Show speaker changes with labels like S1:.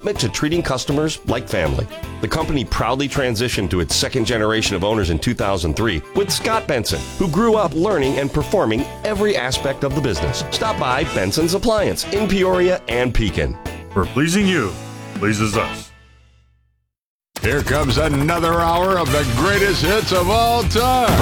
S1: commitment to treating customers like family. The company proudly transitioned to its second generation of owners in 2003 with Scott Benson, who grew up learning and performing every aspect of the business. Stop by Benson's Appliance in Peoria and Pekin.
S2: For pleasing you, pleases us.
S3: Here comes another hour of the greatest hits of all time.